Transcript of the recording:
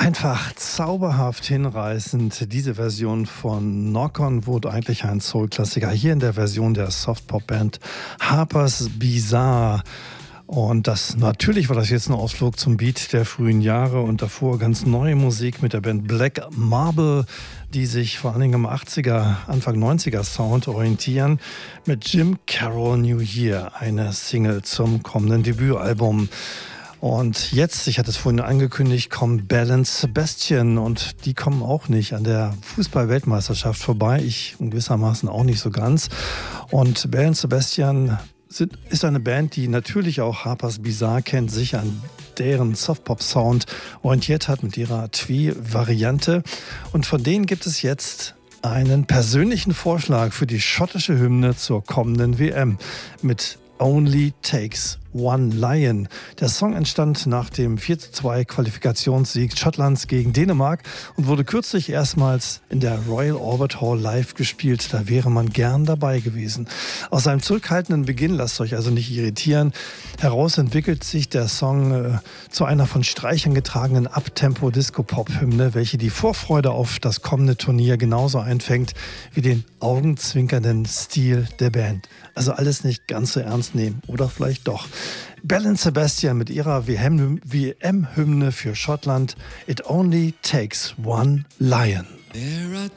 Einfach zauberhaft hinreißend. Diese Version von Knock on Wood, eigentlich ein Soul-Klassiker, hier in der Version der Soft-Pop-Band Harper's Bazaar. Und das natürlich war das jetzt ein Ausflug zum Beat der frühen Jahre und davor ganz neue Musik mit der Band Black Marble, die sich vor allen Dingen im 80er, Anfang 90er Sound orientieren, mit Jim Carroll New Year, eine Single zum kommenden Debütalbum. Und jetzt, ich hatte es vorhin angekündigt, kommt Belle and Sebastian und die kommen auch nicht an der Fußball-Weltmeisterschaft vorbei. Ich gewissermaßen auch nicht so ganz. Und Belle and Sebastian ist eine Band, die natürlich auch Harper's Bazaar kennt, sich an deren Softpop-Sound orientiert hat mit ihrer Twee-Variante. Und von denen gibt es jetzt einen persönlichen Vorschlag für die schottische Hymne zur kommenden WM mit Only Takes One Lion. Der Song entstand nach dem 4:2 Qualifikationssieg Schottlands gegen Dänemark und wurde kürzlich erstmals in der Royal Albert Hall live gespielt. Da wäre man gern dabei gewesen. Aus einem zurückhaltenden Beginn, lasst euch also nicht irritieren, heraus entwickelt sich der Song zu einer von Streichern getragenen Uptempo-Disco-Pop-Hymne, welche die Vorfreude auf das kommende Turnier genauso einfängt wie den augenzwinkernden Stil der Band. Also alles nicht ganz so ernst nehmen, oder vielleicht doch. Belle and Sebastian mit ihrer WM-Hymne für Schottland. It only takes one lion. There are